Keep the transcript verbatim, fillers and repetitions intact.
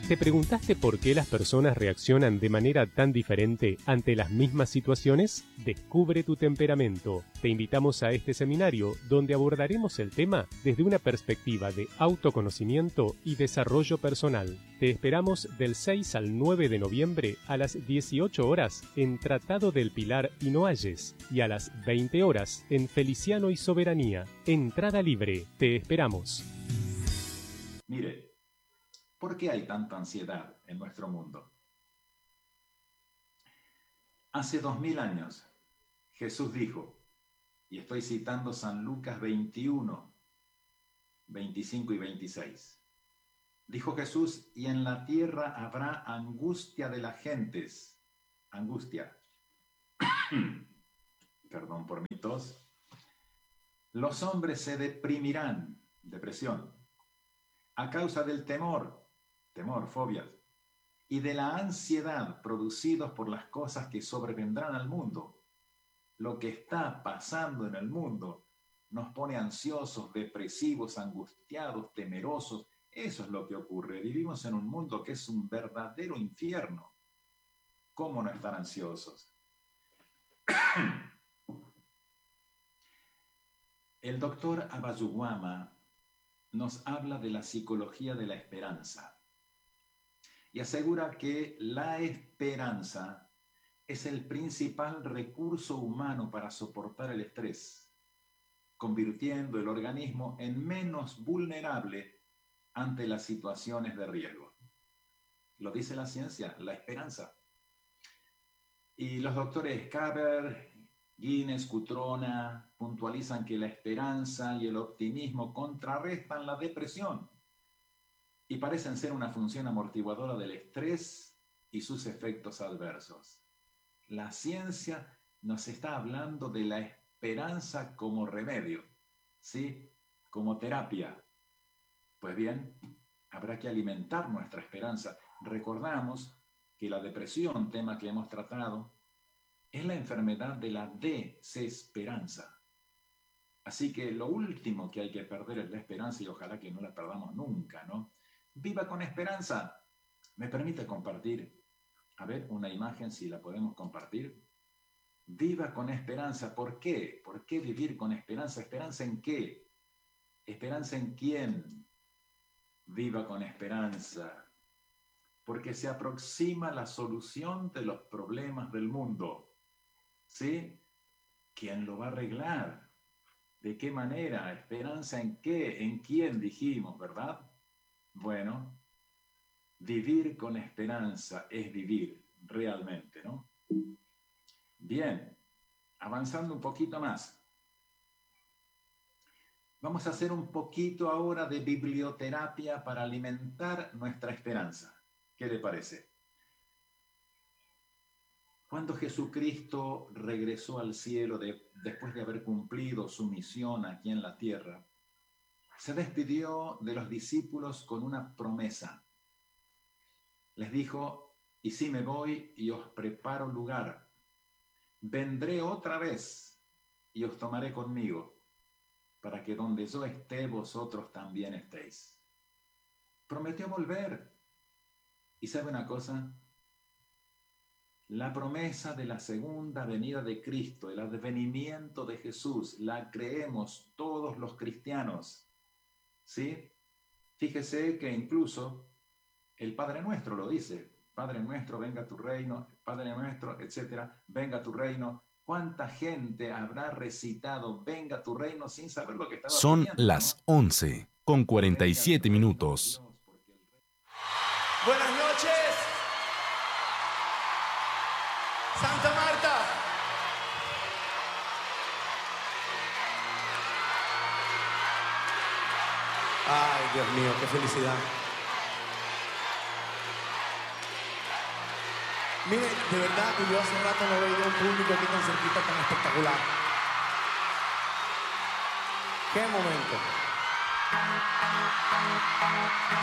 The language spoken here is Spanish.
¿Te preguntaste por qué las personas reaccionan de manera tan diferente ante las mismas situaciones? Descubre tu temperamento. Te invitamos a este seminario donde abordaremos el tema desde una perspectiva de autoconocimiento y desarrollo personal. Te esperamos del seis al nueve de noviembre a las dieciocho horas en Tratado del Pilar y Noalles y a las veinte horas en Feliciano y Soberanía. Entrada libre. Te esperamos. Mire, ¿por qué hay tanta ansiedad en nuestro mundo? Hace dos mil años, Jesús dijo, y estoy citando San Lucas veintiuno, veinticinco y veintiséis. Dijo Jesús, y en la tierra habrá angustia de las gentes. Angustia. Perdón por mi tos. Los hombres se deprimirán, depresión, a causa del temor, temor, fobias, y de la ansiedad producidos por las cosas que sobrevendrán al mundo. Lo que está pasando en el mundo nos pone ansiosos, depresivos, angustiados, temerosos. Eso es lo que ocurre. Vivimos en un mundo que es un verdadero infierno. ¿Cómo no estar ansiosos? El doctor Abayuguama nos habla de la psicología de la esperanza y asegura que la esperanza es el principal recurso humano para soportar el estrés, convirtiendo el organismo en menos vulnerable ante las situaciones de riesgo. Lo dice la ciencia, la esperanza. Y los doctores Kaber, Guinness, Cutrona puntualizan que la esperanza y el optimismo contrarrestan la depresión y parecen ser una función amortiguadora del estrés y sus efectos adversos. La ciencia nos está hablando de la esperanza como remedio, ¿sí? Como terapia. Pues bien, habrá que alimentar nuestra esperanza. Recordamos que la depresión, tema que hemos tratado, es la enfermedad de la desesperanza. Así que lo último que hay que perder es la esperanza y ojalá que no la perdamos nunca, ¿no? Viva con esperanza. ¿Me permite compartir? A ver, una imagen, si la podemos compartir. Viva con esperanza. ¿Por qué? ¿Por qué vivir con esperanza? ¿Esperanza en qué? ¿Esperanza en quién? Viva con esperanza. Porque se aproxima la solución de los problemas del mundo. ¿Sí? ¿Quién lo va a arreglar? ¿De qué manera? ¿Esperanza en qué? ¿En quién dijimos, verdad? Bueno, vivir con esperanza es vivir realmente, ¿no? Bien, avanzando un poquito más. Vamos a hacer un poquito ahora de biblioterapia para alimentar nuestra esperanza. ¿Qué le parece? Cuando Jesucristo regresó al cielo de, después de haber cumplido su misión aquí en la tierra, se despidió de los discípulos con una promesa. Les dijo, y si me voy y os preparo lugar, vendré otra vez y os tomaré conmigo, para que donde yo esté, vosotros también estéis. Prometió volver. ¿Y sabe una cosa? La promesa de la segunda venida de Cristo, el advenimiento de Jesús, la creemos todos los cristianos. ¿Sí? Fíjese que incluso el Padre Nuestro lo dice. Padre Nuestro, venga tu reino, Padre Nuestro, etcétera, venga tu reino. ¿Cuánta gente habrá recitado venga tu reino sin saber lo que estaba Son pidiendo? las ¿no? once con cuarenta y siete minutos. Buenas noches. Santa Marta. Ay, Dios mío, qué felicidad. Mire, de verdad que yo hace rato no veía un público aquí tan cerquita, tan espectacular. ¡Qué momento!